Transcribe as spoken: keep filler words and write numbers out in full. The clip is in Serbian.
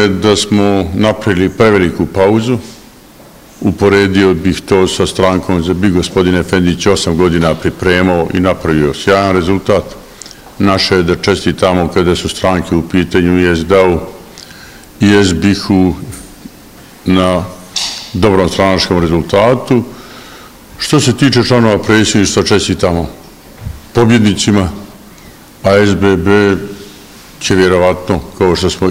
je da smo napravili preveliku pauzu. Uporedio bih to sa strankom za bi gospodin Efendić osam godina pripremao i napravio sjajan rezultat. Naše je da čestitamo kada su stranke u pitanju i S D A U i S B I H-u na dobrom stranačkom rezultatu. Što se tiče članova predsjedništva, čestitamo pobjednicima, a S B B će vjerovatno, kao što smo